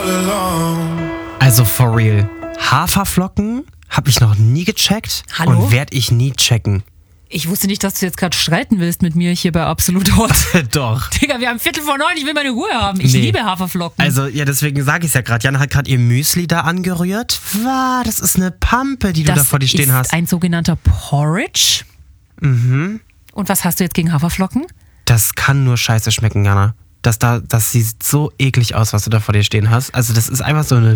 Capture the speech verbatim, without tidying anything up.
Also for real, Haferflocken habe ich noch nie gecheckt. Hallo? Und werde ich nie checken. Ich wusste nicht, dass du jetzt gerade streiten willst mit mir hier bei Absolut Hot. Doch. Digga, wir haben Viertel vor neun, ich will meine Ruhe haben. Ich Nee. liebe Haferflocken. Also, ja, deswegen sage ich es ja gerade. Jana hat gerade ihr Müsli da angerührt. Wow, das ist eine Pampe, die du das da vor dir stehen ist hast. ein sogenannter Porridge. Mhm. Und was hast du jetzt gegen Haferflocken? Das kann nur scheiße schmecken, Jana. Das, da, das sieht so eklig aus, was du da vor dir stehen hast. Also das ist einfach so eine